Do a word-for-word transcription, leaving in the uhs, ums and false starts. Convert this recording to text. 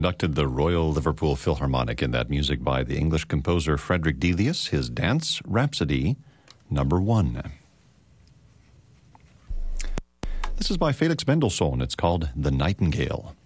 Conducted the Royal Liverpool Philharmonic in that music by the English composer Frederick Delius, his Dance Rhapsody number one. This is by Felix Mendelssohn. It's called The Nightingale.